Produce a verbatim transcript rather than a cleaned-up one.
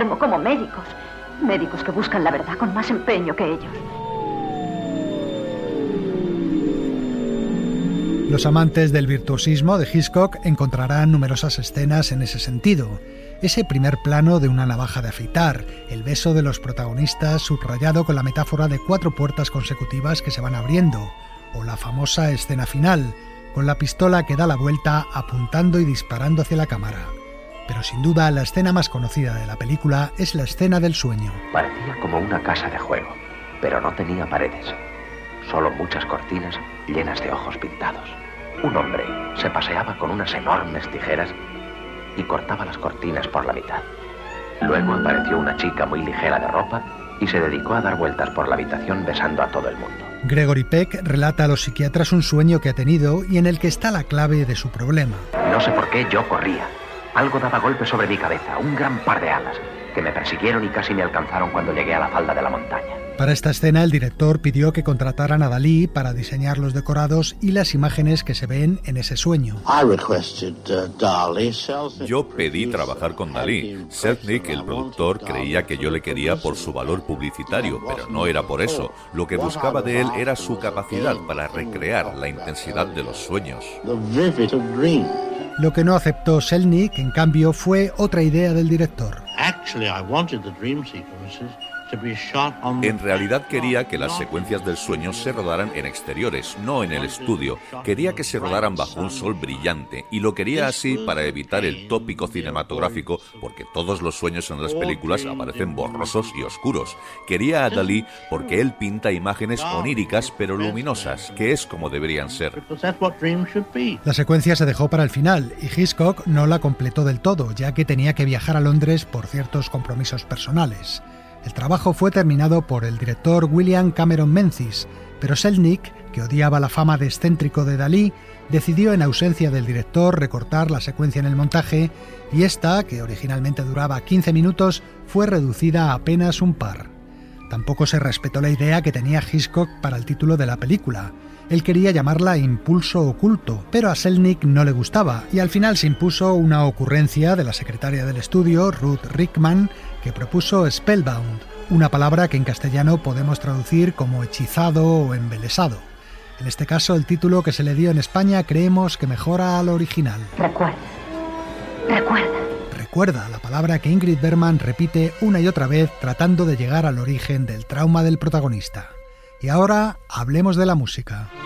enfermo como médicos. Médicos que buscan la verdad con más empeño que ellos. Los amantes del virtuosismo de Hitchcock encontrarán numerosas escenas en ese sentido. Ese primer plano de una navaja de afeitar, el beso de los protagonistas subrayado con la metáfora de cuatro puertas consecutivas que se van abriendo, o la famosa escena final, con la pistola que da la vuelta apuntando y disparando hacia la cámara. Pero sin duda la escena más conocida de la película es la escena del sueño. Parecía como una casa de juego, pero no tenía paredes. Solo muchas cortinas llenas de ojos pintados. Un hombre se paseaba con unas enormes tijeras y cortaba las cortinas por la mitad. Luego apareció una chica muy ligera de ropa y se dedicó a dar vueltas por la habitación besando a todo el mundo. Gregory Peck relata a los psiquiatras un sueño que ha tenido y en el que está la clave de su problema. No sé por qué yo corría. Algo daba golpes sobre mi cabeza, un gran par de alas, que me persiguieron y casi me alcanzaron cuando llegué a la falda de la montaña. Para esta escena, el director pidió que contrataran a Dalí para diseñar los decorados y las imágenes que se ven en ese sueño. Yo pedí trabajar con Dalí. Selznick, el productor, creía que yo le quería por su valor publicitario, pero no era por eso. Lo que buscaba de él era su capacidad para recrear la intensidad de los sueños. Lo que no aceptó Selznick, en cambio, fue otra idea del director. En realidad quería que las secuencias del sueño se rodaran en exteriores, no en el estudio. Quería que se rodaran bajo un sol brillante y lo quería así para evitar el tópico cinematográfico, porque todos los sueños en las películas aparecen borrosos y oscuros. Quería a Dalí porque él pinta imágenes oníricas pero luminosas, que es como deberían ser. La secuencia se dejó para el final y Hitchcock no la completó del todo, ya que tenía que viajar a Londres por ciertos compromisos personales. El trabajo fue terminado por el director William Cameron Menzies, pero Selznick, que odiaba la fama de excéntrico de Dalí, decidió en ausencia del director recortar la secuencia en el montaje y esta, que originalmente duraba quince minutos, fue reducida a apenas un par. Tampoco se respetó la idea que tenía Hitchcock para el título de la película. Él quería llamarla Impulso Oculto, pero a Selznick no le gustaba y al final se impuso una ocurrencia de la secretaria del estudio, Ruth Rickman, que propuso Spellbound, una palabra que en castellano podemos traducir como hechizado o embelesado. En este caso, el título que se le dio en España creemos que mejora al original. Recuerda, recuerda. Recuerda, la palabra que Ingrid Bergman repite una y otra vez tratando de llegar al origen del trauma del protagonista. Y ahora hablemos de la música.